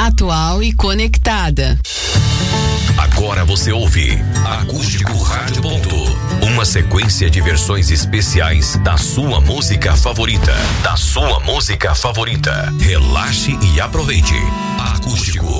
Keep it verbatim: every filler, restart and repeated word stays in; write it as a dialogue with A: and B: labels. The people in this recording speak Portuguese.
A: atual e conectada.
B: Agora você ouve Acústico Rádio Ponto, uma sequência de versões especiais da sua música favorita, da sua música favorita. Relaxe e aproveite. Acústico